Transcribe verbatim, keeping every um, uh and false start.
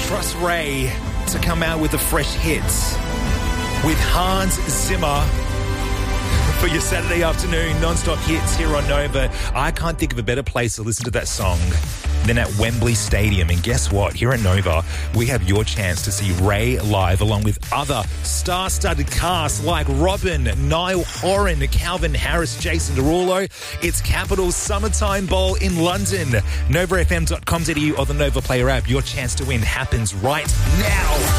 Trust Ray to come out with the fresh hits with Hans Zimmer for your Saturday afternoon non-stop hits here on Nova. I can't think of a better place to listen to that song than at Wembley Stadium. And guess what? Here at Nova, we have your chance to see Ray live along with other star-studded casts like Robin, Niall Horan, Calvin Harris, Jason Derulo. It's Capital's Summertime Bowl in London. nova f m dot com dot a u or the Nova Player app. Your chance to win happens right now.